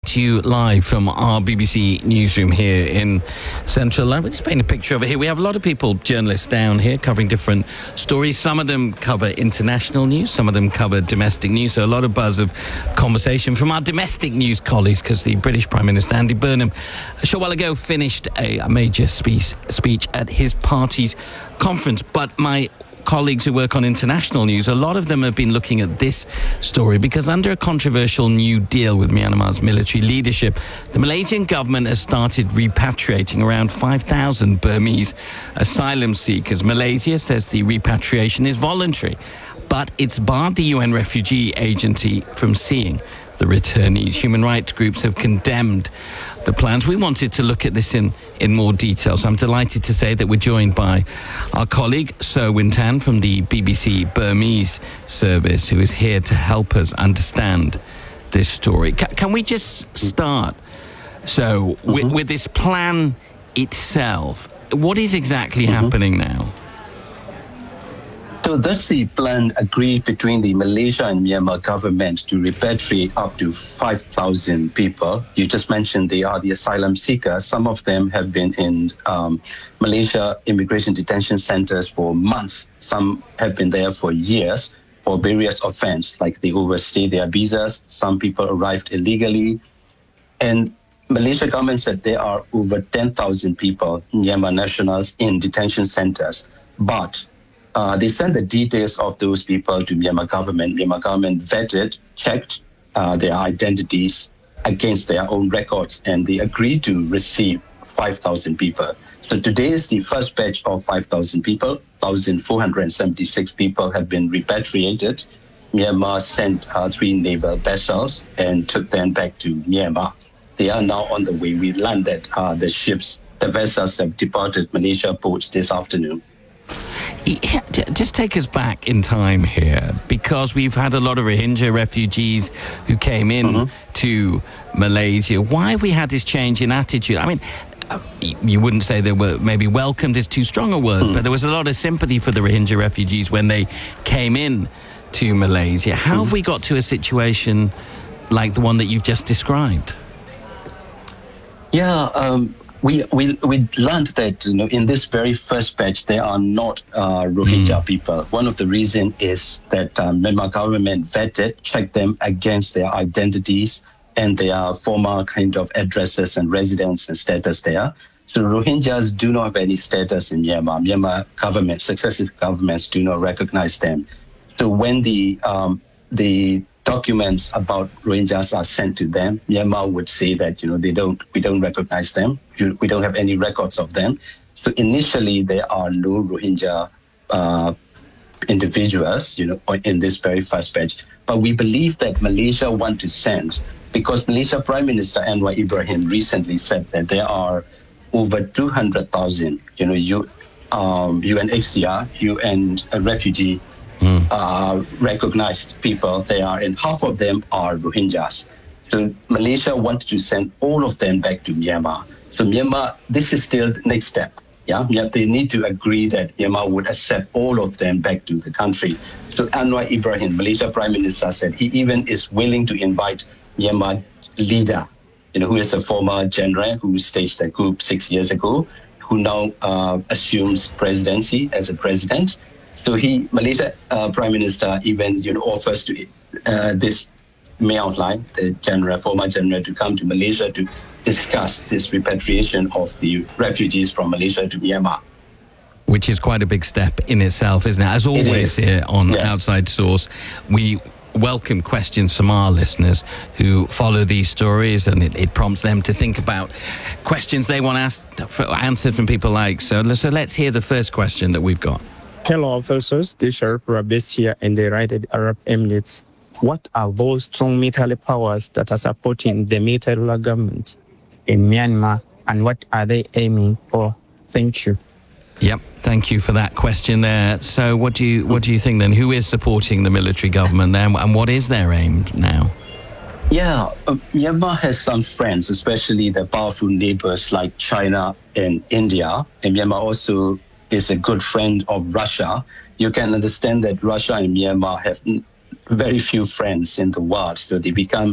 to you live from our BBC newsroom here in Central London. Just paint a picture over here. We have a lot of people, journalists down here, covering different stories. Some of them cover international news. Some of them cover domestic news. So a lot of buzz of conversation from our domestic news colleagues, because the British Prime Minister, Andy Burnham, a short while ago finished a major speech at his party's conference. But my colleagues who work on international news, a lot of them have been looking at this story because under a controversial new deal with Myanmar's military leadership, the Malaysian government has started repatriating around 5,000 Burmese asylum seekers. Malaysia says the repatriation is voluntary, but it's barred the UN Refugee Agency from seeing the returnees. Human rights groups have condemned the plans. We wanted to look at this in more detail, so I'm delighted to say that we're joined by our colleague Sir Wintan from the BBC Burmese service, who is here to help us understand this story. Can we just start, with this plan itself? What is exactly happening now? So that's the plan agreed between the Malaysia and Myanmar government to repatriate up to 5,000 people. You just mentioned they are the asylum seekers. Some of them have been in Malaysia immigration detention centers for months. Some have been there for years for various offenses, like they overstayed their visas. Some people arrived illegally. And Malaysia government said there are over 10,000 people, Myanmar nationals, in detention centers. But they sent the details of those people to Myanmar government. Myanmar government vetted, checked their identities against their own records, and they agreed to receive 5,000 people. So today is the first batch of 5,000 people. 1,476 people have been repatriated. Myanmar sent 3 naval vessels and took them back to Myanmar. They are now on the way. We landed the vessels have departed Malaysia ports this afternoon. Just take us back in time here, because we've had a lot of Rohingya refugees who came in to Malaysia. Why have we had this change in attitude? I mean, you wouldn't say they were maybe welcomed is too strong a word, but there was a lot of sympathy for the Rohingya refugees when they came in to Malaysia. How have we got to a situation like the one that you've just described? We learned that in this very first batch there are not Rohingya people. One of the reasons is that Myanmar government vetted, checked them against their identities and their former kind of addresses and residence and status there. So Rohingyas do not have any status in Myanmar. Myanmar government, successive governments do not recognize them. So when the documents about Rohingyas are sent to them, Myanmar would say that we don't recognize them, we don't have any records of them. So initially there are no Rohingya individuals, in this very first batch. But we believe that Malaysia want to send, because Malaysia Prime Minister Anwar Ibrahim recently said that there are over 200,000, UNHCR, UN refugee recognized people there are, and half of them are Rohingyas. So Malaysia wanted to send all of them back to Myanmar. So Myanmar, this is still the next step. They need to agree that Myanmar would accept all of them back to the country. So Anwar Ibrahim, Malaysia Prime Minister, said he even is willing to invite Myanmar leader, who is a former general who staged the coup 6 years ago, who now assumes presidency as a president. So Malaysia Prime Minister even offers to this May outline, the former general, to come to Malaysia to discuss this repatriation of the refugees from Malaysia to Myanmar. Which is quite a big step in itself, isn't it? As always here on Outside Source, we welcome questions from our listeners who follow these stories, and it prompts them to think about questions they want answered from people like so. So let's hear the first question that we've got. Hello, officers. This is Rabis here in the United Arab Emirates. What are those strong military powers that are supporting the military government in Myanmar, and what are they aiming for? Thank you. Yep, thank you for that question there. So what do you think then? Who is supporting the military government there, and what is their aim now? Myanmar has some friends, especially the powerful neighbors like China and India. And Myanmar also is a good friend of Russia. You can understand that Russia and Myanmar have very few friends in the world, so they become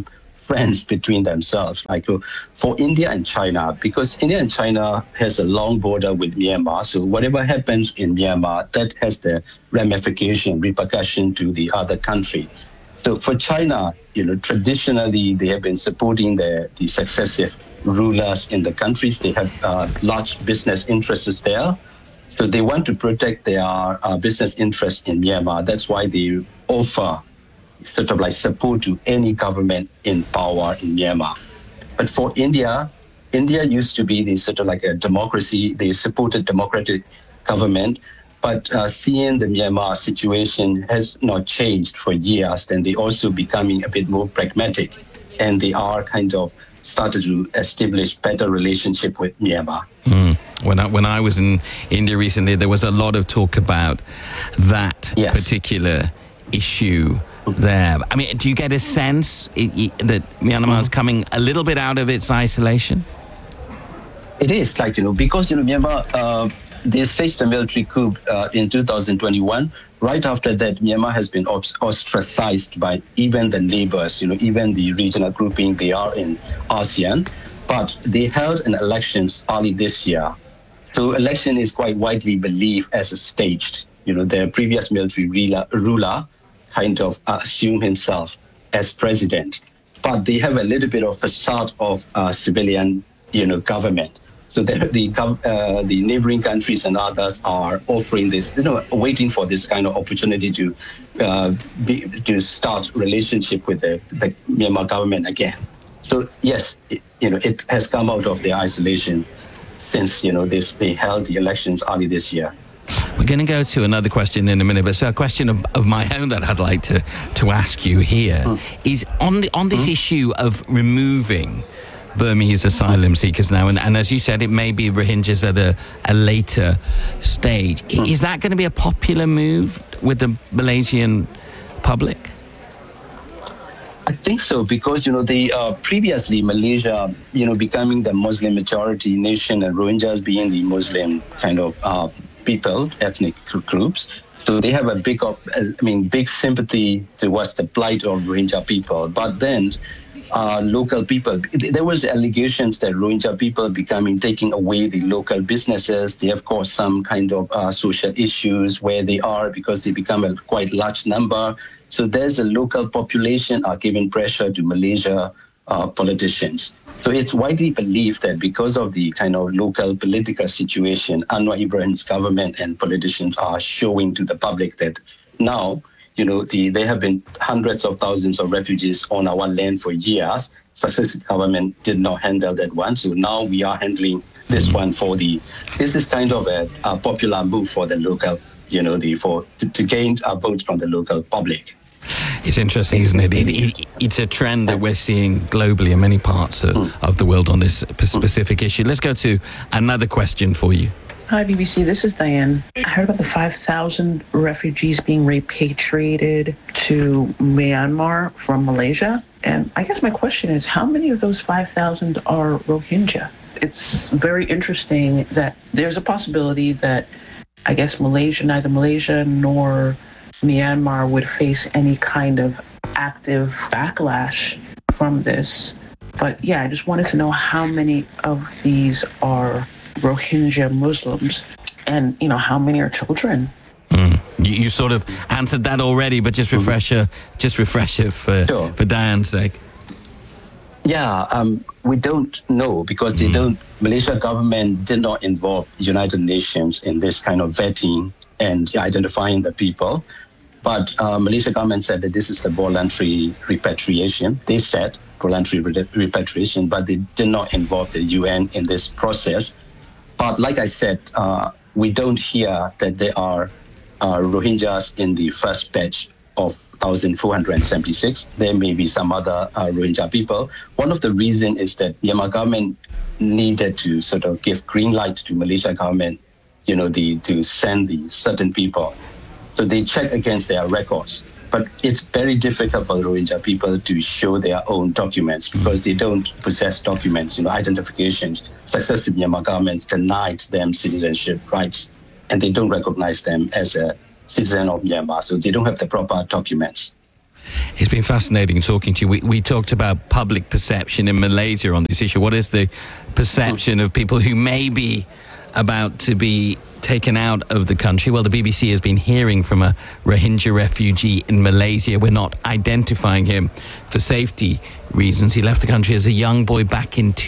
friends between themselves. Like for India and China, because India and China has a long border with Myanmar, so whatever happens in Myanmar, that has the repercussion to the other country. So for China, traditionally they have been supporting the successive rulers in the countries. They have large business interests there. So they want to protect their business interests in Myanmar. That's why they offer sort of like support to any government in power in Myanmar. But for India used to be the sort of like a democracy. They supported democratic government. But seeing the Myanmar situation has not changed for years, then they also becoming a bit more pragmatic, and they are kind of started to establish better relationship with Myanmar. When I was in India recently, there was a lot of talk about that particular issue there. I mean, do you get a sense that Myanmar is coming a little bit out of its isolation? It is like, because, Myanmar, they staged a military coup in 2021. Right after that, Myanmar has been ostracized by even the neighbors, even the regional grouping they are in ASEAN. But they held an elections early this year. So election is quite widely believed as a staged. The previous military ruler kind of assumed himself as president. But they have a little bit of facade of civilian, government. So the neighboring countries and others are offering this, waiting for this kind of opportunity to start relationship with the Myanmar government again. So yes, it has come out of their isolation since they held the elections early this year. We're going to go to another question in a minute, but so a question of my own that I'd like to ask you here is on this issue of removing Burmese asylum seekers now, and as you said, it may be Rohingyas at a later stage. Is that going to be a popular move with the Malaysian public? I think so, because previously Malaysia, becoming the Muslim majority nation and Rohingyas being the Muslim kind of people, ethnic groups. So they have a big sympathy towards the plight of Rohingya people. But then local people, there was allegations that Rohingya people taking away the local businesses. They have caused some kind of social issues where they are because they become a quite large number. So there's a local population are giving pressure to Malaysia politicians. So it's widely believed that because of the kind of local political situation, Anwar Ibrahim's government and politicians are showing to the public that now, there have been hundreds of thousands of refugees on our land for years. Successive government did not handle that one. So now we are handling this one this is kind of a popular move for the local, to gain votes from the local public. It's interesting, isn't it? It's a trend that we're seeing globally in many parts of the world on this specific issue. Let's go to another question for you. Hi, BBC. This is Diane. I heard about the 5,000 refugees being repatriated to Myanmar from Malaysia. And I guess my question is, how many of those 5,000 are Rohingya? It's very interesting that there's a possibility that, I guess, neither Malaysia nor Myanmar would face any kind of active backlash from this. But yeah, I just wanted to know how many of these are Rohingya Muslims and, how many are children. You sort of answered that already, but just refresh it for Diane's sake. Yeah, we don't know because Malaysia government did not involve United Nations in this kind of vetting and identifying the people. But Malaysia government said that this is the voluntary repatriation. They said voluntary repatriation, but they did not involve the UN in this process. But like I said, we don't hear that there are Rohingyas in the first batch of 1,476. There may be some other Rohingya people. One of the reasons is that Myanmar government needed to sort of give green light to Malaysia government, to send the certain people. So they check against their records. But it's very difficult for the Rohingya people to show their own documents because they don't possess documents, identifications. Successive Myanmar government denied them citizenship rights, and they don't recognize them as a citizen of Myanmar. So they don't have the proper documents. It's been fascinating talking to you. We talked about public perception in Malaysia on this issue. What is the perception of people who may be about to be taken out of the country? Well, the BBC has been hearing from a Rohingya refugee in Malaysia. We're not identifying him for safety reasons. He left the country as a young boy back in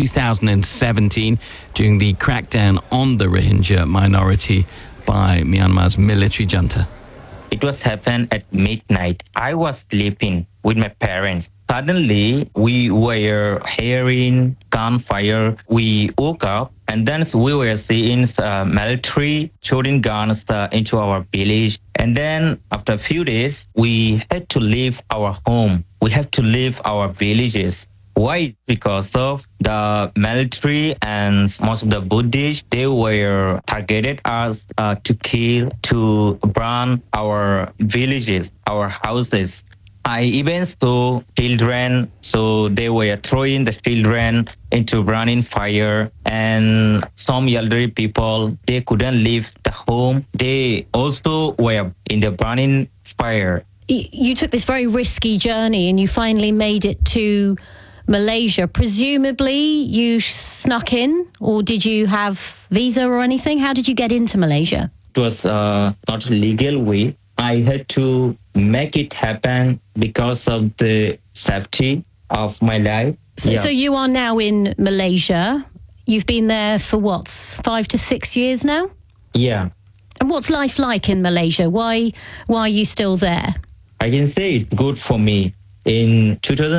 2017 during the crackdown on the Rohingya minority by Myanmar's military junta. It was happened at midnight. I was sleeping with my parents. Suddenly, we were hearing gunfire. We woke up and then we were seeing military shooting guns into our village. And then after a few days, we had to leave our home. We have to leave our villages. Why? Because of the military and most of the Buddhists, they were targeted us to kill, to burn our villages, our houses. I even saw children, so they were throwing the children into burning fire, and some elderly people, they couldn't leave the home. They also were in the burning fire. You took this very risky journey and you finally made it to Malaysia. Presumably you snuck in, or did you have visa or anything? How did you get into Malaysia? It was not a legal way. I had to make it happen because of the safety of my life. So you are now in Malaysia. You've been there for 5 to 6 years now? Yeah. And what's life like in Malaysia? Why are you still there? I can say it's good for me. In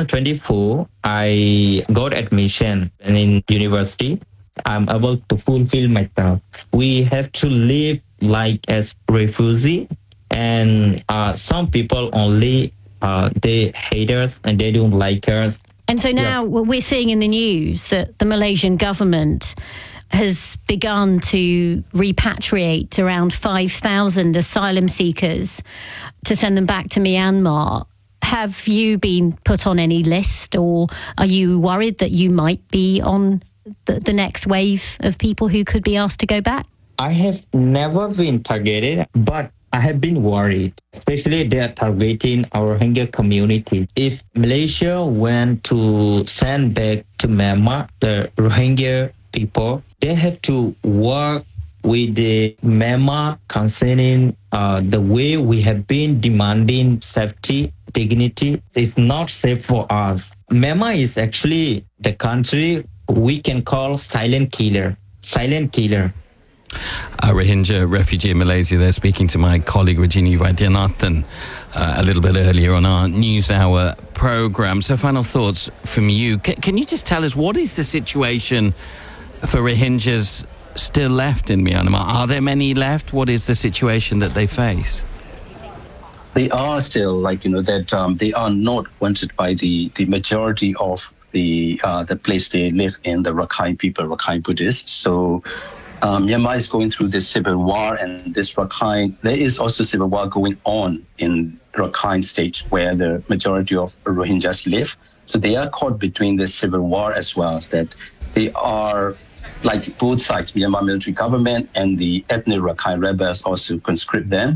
2024, I got admission in university. I'm able to fulfill myself. We have to live like as refugee, and some people only they hate us and they don't like us. And so now we're seeing in the news that the Malaysian government has begun to repatriate around 5,000 asylum seekers to send them back to Myanmar. Have you been put on any list, or are you worried that you might be on the next wave of people who could be asked to go back? I have never been targeted, but I have been worried, especially they are targeting our Rohingya community. If Malaysia went to send back to Myanmar the Rohingya people, they have to work with the Myanmar concerning the way we have been demanding safety, dignity. It's not safe for us. Myanmar is actually the country we can call silent killer. Silent killer. A Rohingya refugee in Malaysia there, speaking to my colleague Rajini Vaidyanathan a little bit earlier on our News Hour programme. So final thoughts from you. Can you just tell us, what is the situation for Rohingyas still left in Myanmar? Are there many left? What is the situation that they face? They are still they are not wanted by the majority of the place they live in, the Rakhine people, Rakhine Buddhists. So Myanmar is going through this civil war, and this Rakhine, there is also civil war going on in Rakhine state where the majority of Rohingyas live. So they are caught between this civil war as well, as that they are, like both sides, Myanmar military government and the ethnic Rakhine rebels also conscript them,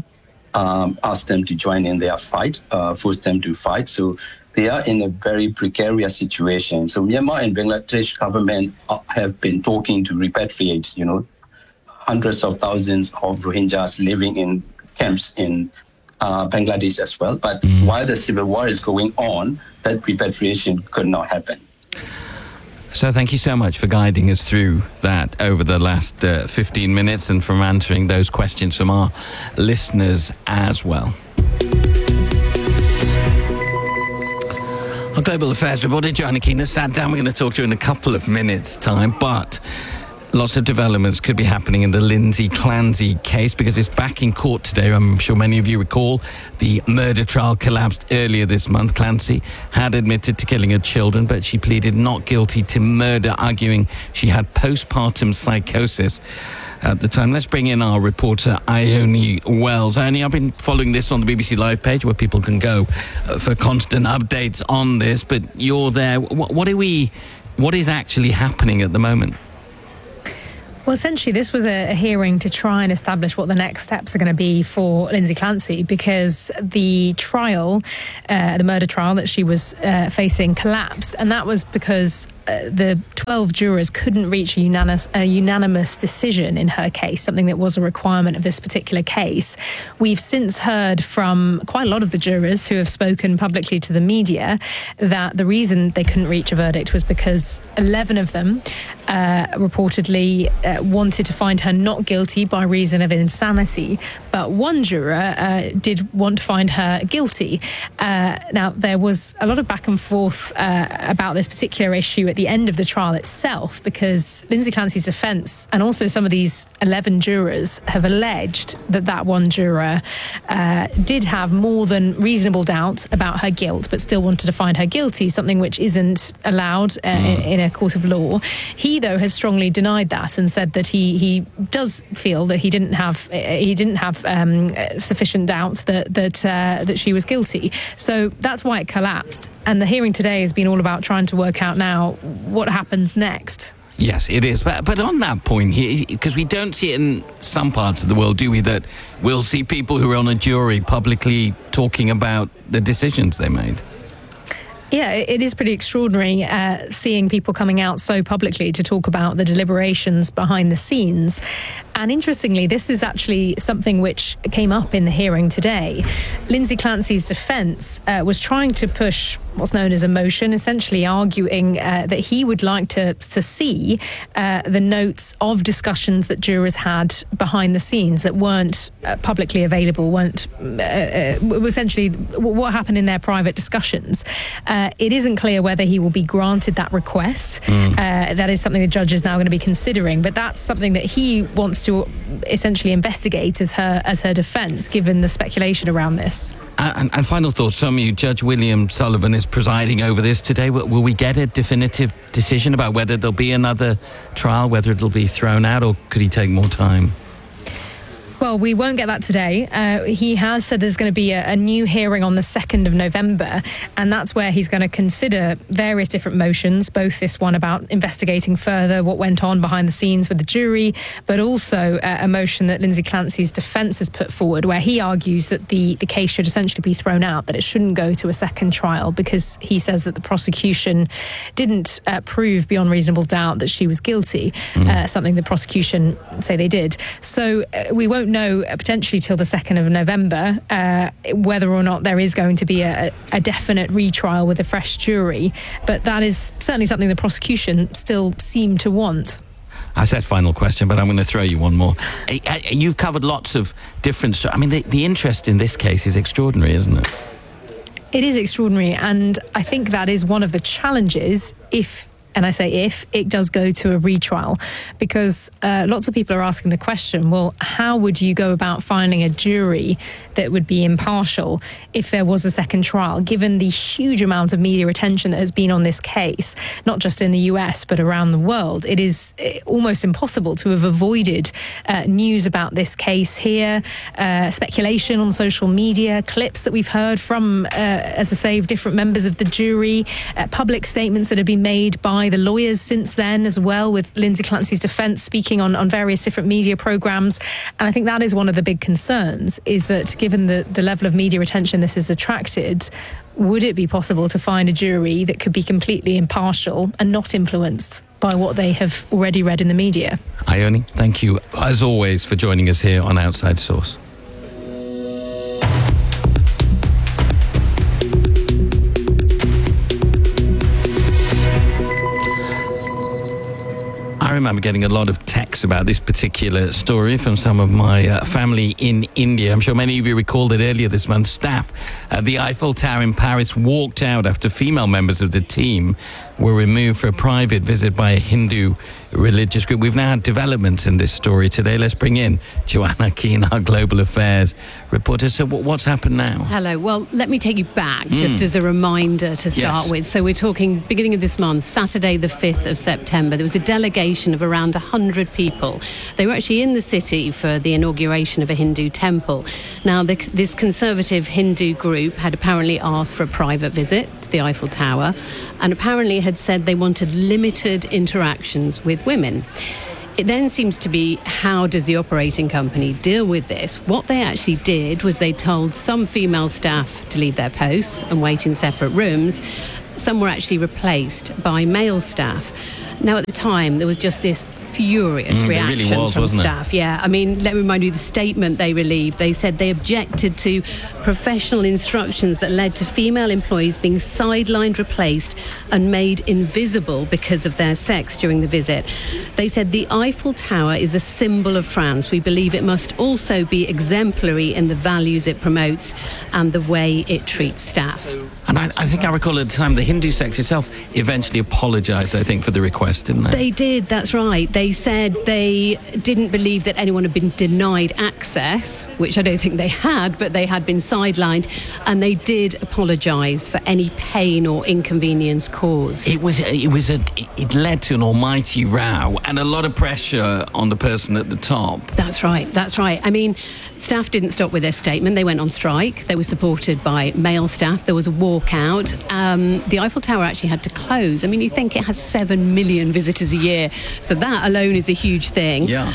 ask them to join in their fight, force them to fight. So they are in a very precarious situation. So Myanmar and Bangladesh government have been talking to repatriate, hundreds of thousands of Rohingyas living in camps in Bangladesh as well. But while the civil war is going on, that repatriation could not happen. So thank you so much for guiding us through that over the last 15 minutes and for answering those questions from our listeners as well. Our Global Affairs reporter, Joanna Keener, sat down. We're going to talk to her in a couple of minutes' time, but lots of developments could be happening in the Lindsay Clancy case because it's back in court today. I'm sure many of you recall the murder trial collapsed earlier this month. Clancy had admitted to killing her children, but she pleaded not guilty to murder, arguing she had postpartum psychosis at the time. Let's bring in our reporter, Ione Wells. Ione, I've been following this on the BBC Live page where people can go for constant updates on this, but you're there. What is actually happening at the moment? Well, essentially, this was a hearing to try and establish what the next steps are going to be for Lindsay Clancy, because the trial, the murder trial that she was facing, collapsed. And that was because the 12 jurors couldn't reach a unanimous decision in her case, something that was a requirement of this particular case. We've since heard from quite a lot of the jurors who have spoken publicly to the media that the reason they couldn't reach a verdict was because 11 of them reportedly wanted to find her not guilty by reason of insanity, but one juror did want to find her guilty. Now, there was a lot of back and forth about this particular issue at the end of the trial itself, because Lindsay Clancy's defence and also some of these 11 jurors have alleged that that one juror did have more than reasonable doubt about her guilt, but still wanted to find her guilty, something which isn't allowed in a court of law. He, though, has strongly denied that and said that he does feel that he didn't have sufficient doubts that she was guilty. So that's why it collapsed. And the hearing today has been all about trying to work out now what happens next. Yes, it is. But on that point here, because we don't see it in some parts of the world, do we, that we'll see people who are on a jury publicly talking about the decisions they made? Yeah, it is pretty extraordinary seeing people coming out so publicly to talk about the deliberations behind the scenes. And interestingly, this is actually something which came up in the hearing today. Lindsay Clancy's defence was trying to push what's known as a motion, essentially arguing that he would like to see the notes of discussions that jurors had behind the scenes that weren't publicly available, weren't essentially what happened in their private discussions. It isn't clear whether he will be granted that request. That is something the judge is now going to be considering, but that's something that he wants to essentially investigate as her defence, given the speculation around this. And final thoughts from you. Judge William Sullivan is presiding over this today. Will we get a definitive decision about whether there'll be another trial, whether it'll be thrown out, or could he take more time? Well, we won't get that today. He has said there's going to be a new hearing on the 2nd of November, and that's where he's going to consider various different motions, both this one about investigating further what went on behind the scenes with the jury, but also a motion that Lindsay Clancy's defence has put forward, where he argues that the case should essentially be thrown out, that it shouldn't go to a second trial, because he says that the prosecution didn't prove beyond reasonable doubt that she was guilty, something the prosecution say they did. So we won't know potentially till the 2nd of November whether or not there is going to be a definite retrial with a fresh jury, but that is certainly something the prosecution still seem to want. I said final question, but I'm going to throw you one more. You've covered lots of different... I mean, the interest in this case is extraordinary, isn't it? It is extraordinary, and I think that is one of the challenges if it does go to a retrial, because lots of people are asking the question, well, how would you go about finding a jury that would be impartial if there was a second trial, given the huge amount of media attention that has been on this case, not just in the US, but around the world? It is almost impossible to have avoided news about this case here, speculation on social media, clips that we've heard from, as I say, different members of the jury, public statements that have been made by the lawyers since then as well, with Lindsay Clancy's defence speaking on various different media programmes. And I think that is one of the big concerns, is that given the level of media attention this has attracted, would it be possible to find a jury that could be completely impartial and not influenced by what they have already read in the media? Ione, thank you as always for joining us here on Outside Source. I remember getting a lot of texts about this particular story from some of my family in India. I'm sure many of you recall that earlier this month, staff at the Eiffel Tower in Paris walked out after female members of the team were removed for a private visit by a Hindu religious group. We've now had developments in this story today. Let's bring in Joanna Keane, our Global Affairs reporter. So what's happened now? Hello. Well, let me take you back just as a reminder to start with. So we're talking beginning of this month, Saturday the 5th of September. There was a delegation of around 100 people. They were actually in the city for the inauguration of a Hindu temple. Now, this conservative Hindu group had apparently asked for a private visit to the Eiffel Tower and apparently had said they wanted limited interactions with women. It then seems to be, how does the operating company deal with this? What they actually did was they told some female staff to leave their posts and wait in separate rooms. Some were actually replaced by male staff. Now, at the time, there was just this furious reaction from staff. Yeah, I mean, let me remind you the statement they relieved. They said they objected to professional instructions that led to female employees being sidelined, replaced and made invisible because of their sex during the visit. They said the Eiffel Tower is a symbol of France. We believe it must also be exemplary in the values it promotes and the way it treats staff. And I think I recall at the time the Hindu sector itself eventually apologised, I think, for the request, didn't they? They did, that's right. They said they didn't believe that anyone had been denied access, which I don't think they had, but they had been sidelined, and they did apologise for any pain or inconvenience caused. It led to an almighty row and a lot of pressure on the person at the top. That's right. I mean, staff didn't stop with their statement. They went on strike. They were supported by male staff. There was a walkout. The Eiffel Tower actually had to close. I mean, you think it has 7 million visitors a year, so that alone is a huge thing. Yeah.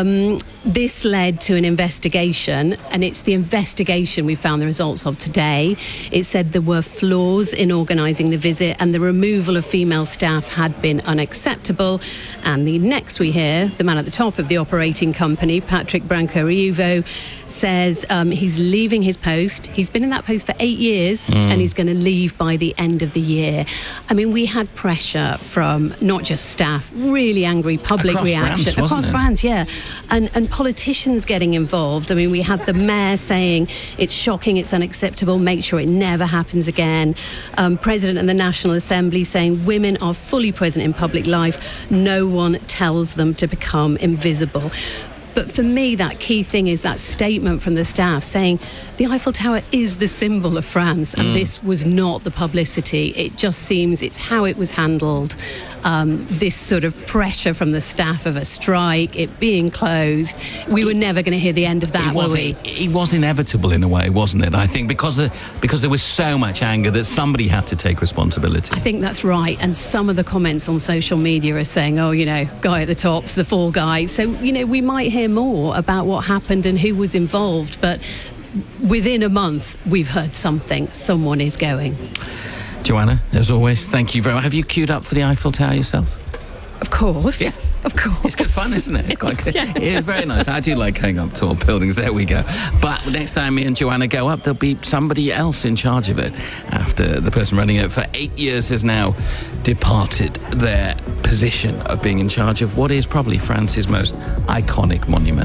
This led to an investigation, and it's the investigation we found the results of today. It said there were flaws in organising the visit, and the removal of female staff had been unacceptable. And the next we hear, the man at the top of the operating company, Patrick Branco-Riuvo, says he's leaving his post. He's been in that post for 8 years, and he's going to leave by the end of the year. I mean, we had pressure from not just staff, really angry public reaction across France, yeah, and politicians getting involved. I mean, we had the mayor saying it's shocking, it's unacceptable, make sure it never happens again. President of the National Assembly saying women are fully present in public life. No one tells them to become invisible. But for me, that key thing is that statement from the staff saying the Eiffel Tower is the symbol of France, and this was not the publicity. It just seems it's how it was handled. This sort of pressure from the staff of a strike, it being closed. We were never going to hear the end of that, were we? It was inevitable in a way, wasn't it? I think because there was so much anger that somebody had to take responsibility. I think that's right. And some of the comments on social media are saying, oh, you know, guy at the top's the fall guy. So, you know, we might hear more about what happened and who was involved. But within a month, we've heard something. Someone is going. Joanna, as always, thank you very much. Have you queued up for the Eiffel Tower yourself? Of course. Yes. Of course. It's good fun, isn't it? It's quite good. Yeah. It is very nice. I do like going up tall buildings. There we go. But next time me and Joanna go up, there'll be somebody else in charge of it after the person running it for 8 years has now departed their position of being in charge of what is probably France's most iconic monument.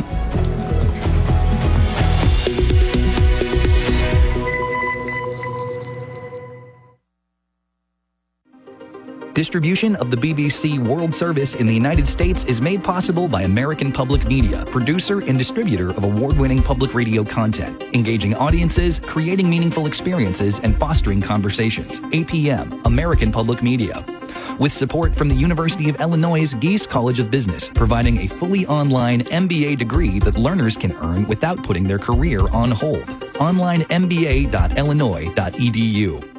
Distribution of the BBC World Service in the United States is made possible by American Public Media, producer and distributor of award-winning public radio content, engaging audiences, creating meaningful experiences, and fostering conversations. APM, American Public Media. With support from the University of Illinois' Gies College of Business, providing a fully online MBA degree that learners can earn without putting their career on hold. onlinemba.illinois.edu.